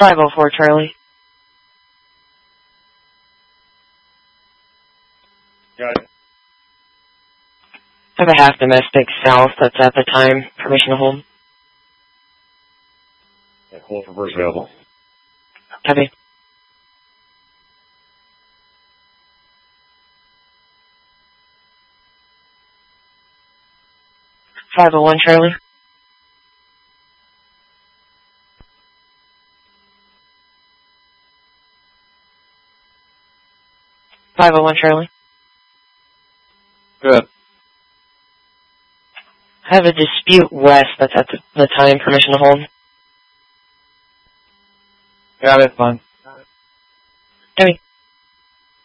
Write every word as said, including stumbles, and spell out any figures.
five oh four Charlie. Got it. I have a half domestic south that's at the time. Permission to hold. Yeah, hold for first available. Copy. five oh one Charlie. five oh one Charlie. Good. I have a dispute west that's at the, the time. Permission to hold. Got it, fine. Copy.